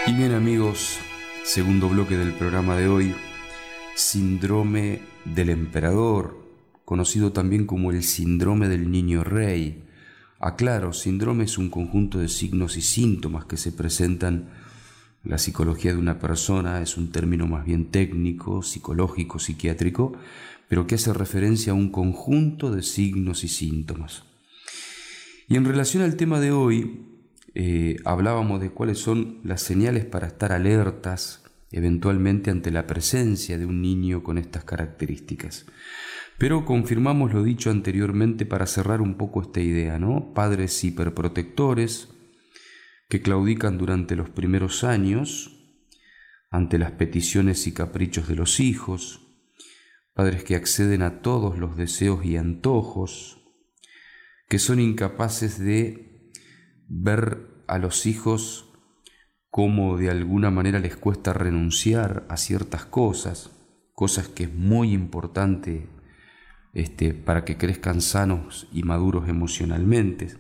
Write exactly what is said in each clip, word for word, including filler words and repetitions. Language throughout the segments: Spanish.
Y bien amigos, segundo bloque del programa de hoy, síndrome del emperador, conocido también como el síndrome del niño rey. Aclaro, síndrome es un conjunto de signos y síntomas que se presentan en la psicología de una persona, es un término más bien técnico, psicológico, psiquiátrico, pero que hace referencia a un conjunto de signos y síntomas. Y en relación al tema de hoy, Eh, hablábamos de cuáles son las señales para estar alertas eventualmente ante la presencia de un niño con estas características. Pero confirmamos lo dicho anteriormente para cerrar un poco esta idea, ¿no? Padres hiperprotectores que claudican durante los primeros años ante las peticiones y caprichos de los hijos, padres que acceden a todos los deseos y antojos, que son incapaces de ver a los hijos como de alguna manera les cuesta renunciar a ciertas cosas, cosas que es muy importante este, para que crezcan sanos y maduros emocionalmente.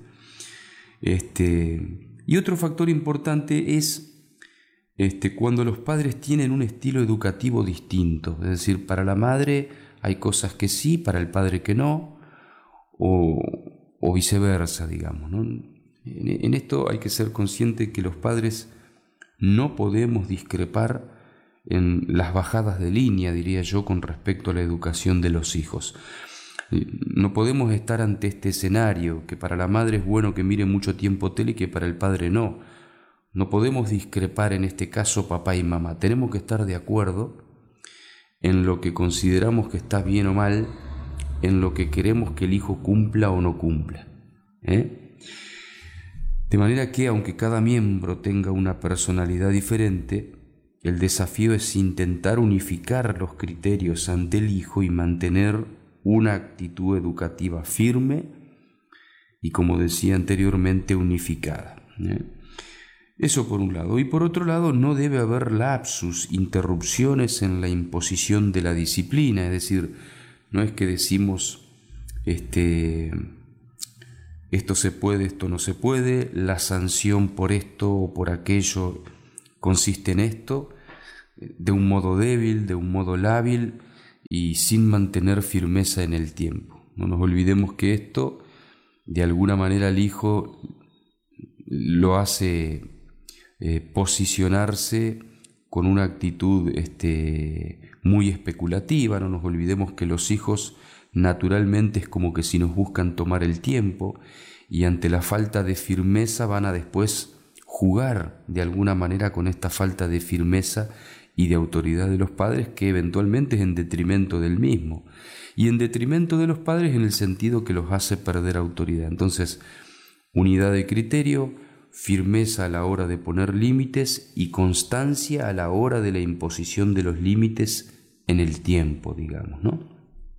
Este, y otro factor importante es este, cuando los padres tienen un estilo educativo distinto, es decir, para la madre hay cosas que sí, para el padre que no, o, o viceversa, digamos, ¿no? En esto hay que ser consciente que los padres no podemos discrepar en las bajadas de línea, diría yo, con respecto a la educación de los hijos. No podemos estar ante este escenario, que para la madre es bueno que mire mucho tiempo tele y que para el padre no. No podemos discrepar en este caso papá y mamá. Tenemos que estar de acuerdo en lo que consideramos que está bien o mal, en lo que queremos que el hijo cumpla o no cumpla, ¿eh? De manera que, aunque cada miembro tenga una personalidad diferente, el desafío es intentar unificar los criterios ante el hijo y mantener una actitud educativa firme y, como decía anteriormente, unificada, ¿eh? Eso por un lado. Y por otro lado, no debe haber lapsus, interrupciones en la imposición de la disciplina, es decir, no es que decimos este... esto se puede, esto no se puede, la sanción por esto o por aquello consiste en esto, de un modo débil, de un modo lábil y sin mantener firmeza en el tiempo. No nos olvidemos que esto, de alguna manera, el hijo lo hace eh, posicionarse con una actitud este, muy especulativa. No nos olvidemos que los hijos naturalmente es como que si nos buscan tomar el tiempo y ante la falta de firmeza van a después jugar de alguna manera con esta falta de firmeza y de autoridad de los padres, que eventualmente es en detrimento del mismo y en detrimento de los padres en el sentido que los hace perder autoridad. Entonces, unidad de criterio, firmeza a la hora de poner límites y constancia a la hora de la imposición de los límites en el tiempo, digamos, ¿no?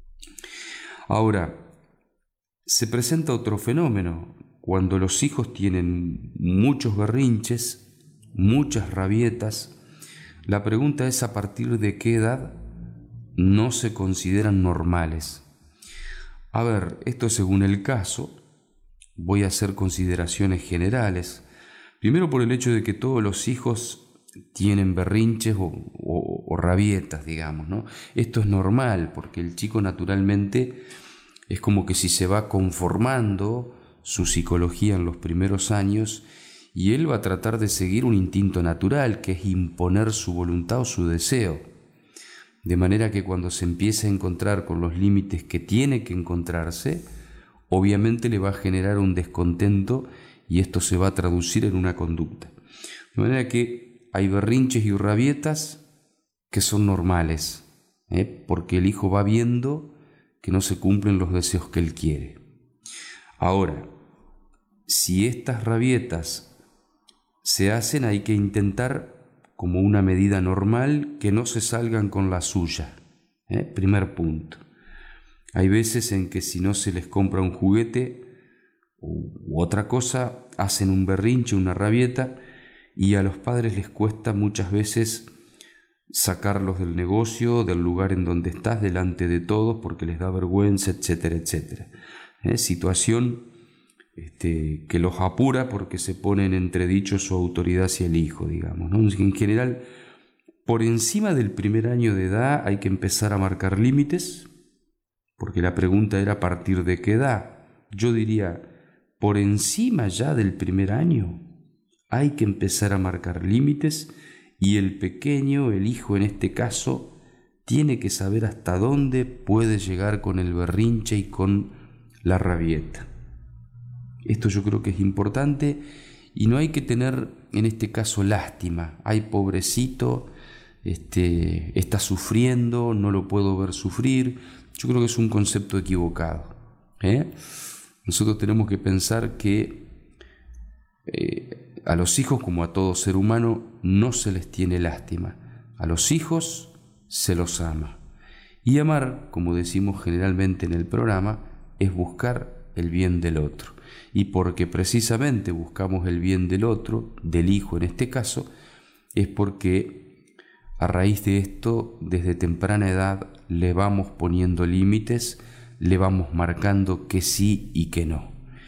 Ahora, se presenta otro fenómeno, cuando los hijos tienen muchos berrinches, muchas rabietas. La pregunta es a partir de qué edad no se consideran normales. A ver, esto según el caso, voy a hacer consideraciones generales. Primero por el hecho de que todos los hijos tienen berrinches o, o, o rabietas, digamos, ¿no? Esto es normal porque el chico naturalmente es como que si se va conformando su psicología en los primeros años y él va a tratar de seguir un instinto natural, que es imponer su voluntad o su deseo. De manera que cuando se empieza a encontrar con los límites que tiene que encontrarse, obviamente le va a generar un descontento y esto se va a traducir en una conducta. De manera que hay berrinches y rabietas que son normales, ¿eh? porque el hijo va viendo que no se cumplen los deseos que él quiere. Ahora, si estas rabietas se hacen, hay que intentar, como una medida normal, que no se salgan con la suya, ¿eh? Primer punto. Hay veces en que si no se les compra un juguete u otra cosa, hacen un berrinche, una rabieta, y a los padres les cuesta muchas veces sacarlos del negocio, del lugar en donde estás, delante de todos, porque les da vergüenza, etcétera, etcétera. ¿Eh? Situación este, que los apura porque se pone en entredicho su autoridad hacia el hijo, digamos, ¿no? En general, por encima del primer año de edad hay que empezar a marcar límites, porque la pregunta era a partir de qué edad. Yo diría, por encima ya del primer año hay que empezar a marcar límites, y el pequeño, el hijo en este caso, tiene que saber hasta dónde puede llegar con el berrinche y con la rabieta. Esto yo creo que es importante, y no hay que tener en este caso lástima. Ay, pobrecito, este, está sufriendo, no lo puedo ver sufrir. Yo creo que es un concepto equivocado, ¿eh? Nosotros tenemos que pensar que eh, a los hijos, como a todo ser humano, no se les tiene lástima. A los hijos se los ama. Y amar, como decimos generalmente en el programa, es buscar el bien del otro. Y porque precisamente buscamos el bien del otro, del hijo en este caso, es porque a raíz de esto, desde temprana edad, le vamos poniendo límites, le vamos marcando que sí y que no.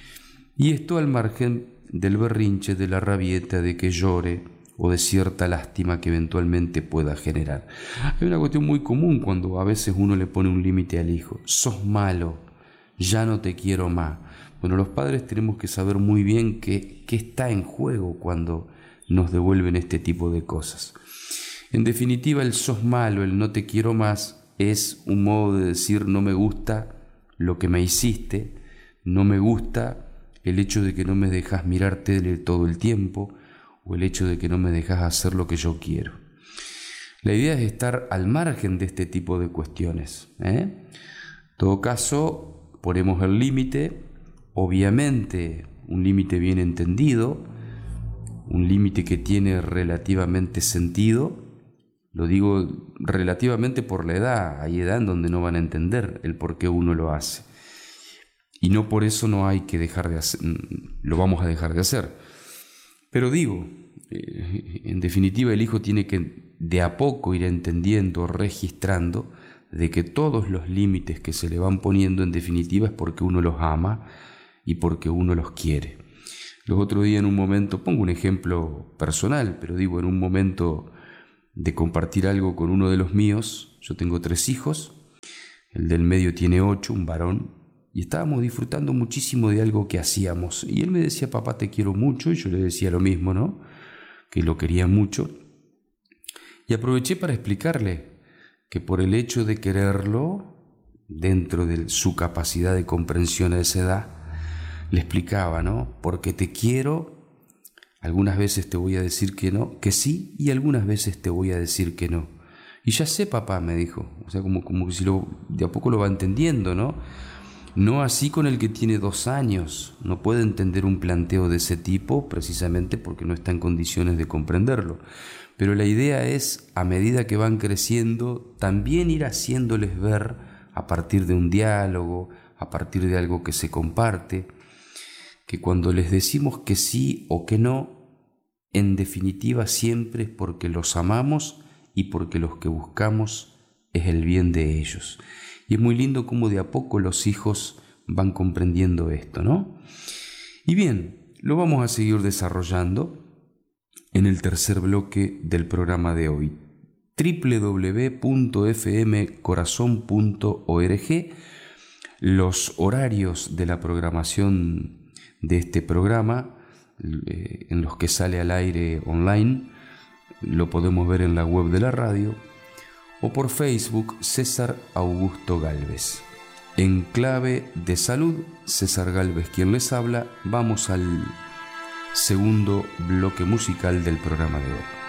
Y esto al margen del berrinche, de la rabieta, de que llore o de cierta lástima que eventualmente pueda generar. Hay una cuestión muy común cuando a veces uno le pone un límite al hijo: sos malo, ya no te quiero más. Bueno, los padres tenemos que saber muy bien qué, qué está en juego cuando nos devuelven este tipo de cosas. En definitiva, el sos malo, el no te quiero más, es un modo de decir: no me gusta lo que me hiciste, no me gusta el hecho de que no me dejas mirar tele todo el tiempo, o el hecho de que no me dejas hacer lo que yo quiero. La idea es estar al margen de este tipo de cuestiones, ¿eh? En todo caso, ponemos el límite, obviamente un límite bien entendido, un límite que tiene relativamente sentido. Lo digo relativamente por la edad. Hay edad en donde no van a entender el por qué uno lo hace. Y no por eso no hay que dejar de hacer, lo vamos a dejar de hacer. Pero digo, eh, en definitiva el hijo tiene que de a poco ir entendiendo, registrando, de que todos los límites que se le van poniendo en definitiva es porque uno los ama y porque uno los quiere. Los otros días en un momento, pongo un ejemplo personal, pero digo, en un momento de compartir algo con uno de los míos, yo tengo tres hijos, el del medio tiene ocho, un varón, y estábamos disfrutando muchísimo de algo que hacíamos, y él me decía: papá, te quiero mucho, y yo le decía lo mismo, ¿no? Que lo quería mucho, y aproveché para explicarle que por el hecho de quererlo, dentro de su capacidad de comprensión a esa edad, le explicaba, ¿no? Porque te quiero, algunas veces te voy a decir que no, que sí, y algunas veces te voy a decir que no. Y ya sé, papá, me dijo, o sea, como, como que si lo, de a poco lo va entendiendo, ¿no? No así con el que tiene dos años, no puede entender un planteo de ese tipo precisamente porque no está en condiciones de comprenderlo. Pero la idea es, a medida que van creciendo, también ir haciéndoles ver, a partir de un diálogo, a partir de algo que se comparte, que cuando les decimos que sí o que no, en definitiva siempre es porque los amamos y porque lo que buscamos es el bien de ellos. Y es muy lindo cómo de a poco los hijos van comprendiendo esto, ¿no? Y bien, lo vamos a seguir desarrollando en el tercer bloque del programa de hoy. doble u doble u doble u punto f m corazón punto org, los horarios de la programación de este programa, eh, en los que sale al aire online, lo podemos ver en la web de la radio, o por Facebook, César Augusto Gálvez. En clave de salud, César Gálvez quien les habla. Vamos al segundo bloque musical del programa de hoy.